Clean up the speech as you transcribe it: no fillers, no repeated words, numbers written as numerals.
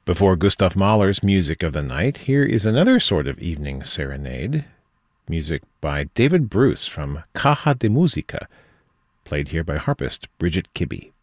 Before Gustav Mahler's Music of the Night, here is another sort of evening serenade, music by David Bruce from Caja de Musica, played here by harpist Bridget Kibbe.